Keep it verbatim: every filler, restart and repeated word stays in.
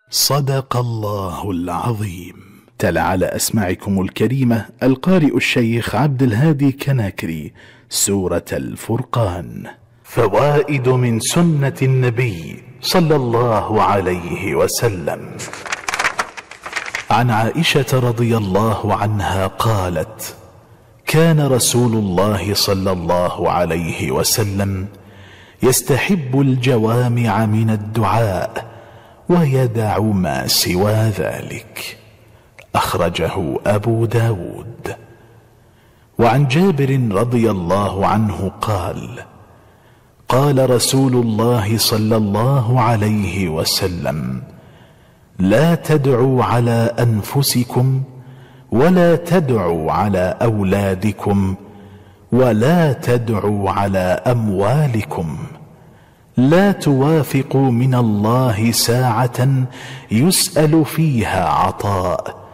صدق الله العظيم. تلا على أسماعكم الكريمة القارئ الشيخ عبد الهادي كناكري سورة الفرقان. فوائد من سنة النبي صلى الله عليه وسلم. عن عائشة رضي الله عنها قالت: كان رسول الله صلى الله عليه وسلم يستحب الجوامع من الدعاء ويدع ما سوى ذلك. أخرجه أبو داود. وعن جابر رضي الله عنه قال: قال رسول الله صلى الله عليه وسلم: لا تدعوا على أنفسكم ولا تدعوا على أولادكم ولا تدعوا على أموالكم، لا توافقوا من الله ساعة يسأل فيها عطاء